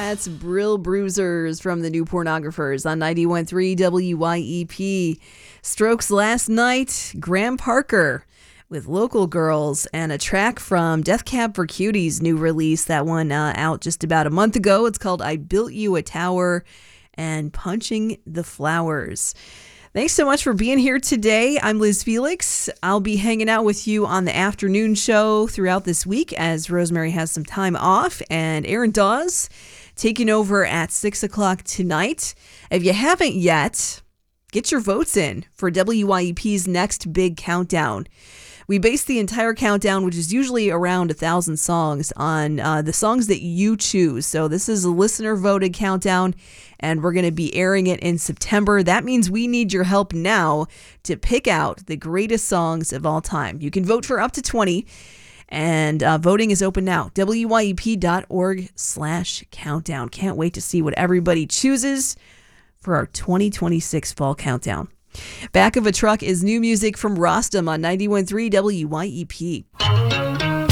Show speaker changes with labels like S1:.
S1: That's Brill Bruisers from the New Pornographers on 91.3 WYEP. Strokes last night, Graham Parker with Local Girls, and a track from Death Cab for Cutie's new release. That one out just about a month ago. It's called I Built You a Tower, and Punching the Flowers. Thanks so much for being here today. I'm Liz Felix. I'll be hanging out with you on the afternoon show throughout this week as Rosemary has some time off, and Aaron Dawes taking over at 6 o'clock tonight. If you haven't yet, get your votes in for WYEP's next big countdown. We base the entire countdown, which is usually around 1,000 songs, on the songs that you choose. So this is a listener-voted countdown, and we're going to be airing it in September. That means we need your help now to pick out the greatest songs of all time. You can vote for up to 20, and voting is open now. WYEP.org/countdown. Can't wait to see what everybody chooses for our 2026 fall countdown. Back of a Truck is new music from Rostam on 91.3 WYEP.